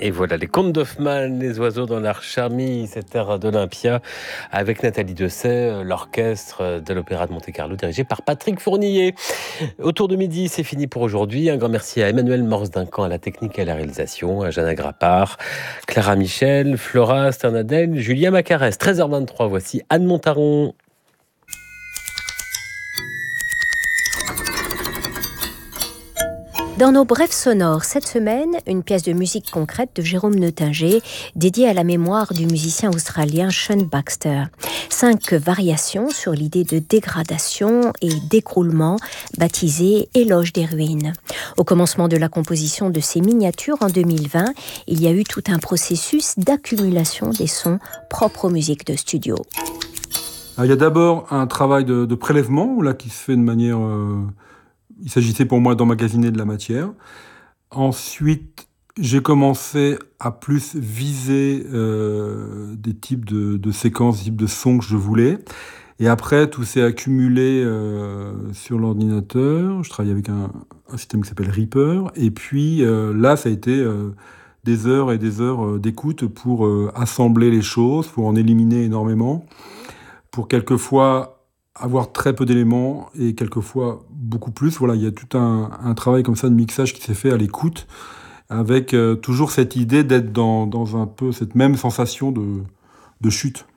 Et voilà, les contes d'Hoffmann, les oiseaux dans l'Arche Charmille, cette ère d'Olympia, avec Nathalie Dessay, l'orchestre de l'Opéra de Monte-Carlo, dirigé par Patrick Fournier. Autour de midi, c'est fini pour aujourd'hui. Un grand merci à Emmanuel Morse-Duncan à la technique et à la réalisation, à Jeanne Grappard, Clara Michel, Flora Sternadel, Julien Macarès. 13h23, voici Anne Montaron. Dans nos brèves sonores, cette semaine, une pièce de musique concrète de Jérôme Neutinger, dédiée à la mémoire du musicien australien Sean Baxter. 5 variations sur l'idée de dégradation et d'écroulement, baptisées Éloge des ruines. Au commencement de la composition de ces miniatures en 2020, il y a eu tout un processus d'accumulation des sons propres aux musiques de studio. Il y a d'abord un travail de prélèvement là, qui se fait de manière... Il s'agissait pour moi d'emmagasiner de la matière. Ensuite, j'ai commencé à plus viser des types de séquences, des types de sons que je voulais. Et après, tout s'est accumulé sur l'ordinateur. Je travaille avec un système qui s'appelle Reaper. Et puis là, ça a été des heures et des heures d'écoute pour assembler les choses, pour en éliminer énormément, pour quelquefois avoir très peu d'éléments et quelquefois beaucoup plus. Voilà, il y a tout un travail comme ça de mixage qui s'est fait à l'écoute avec toujours cette idée d'être dans un peu cette même sensation de chute.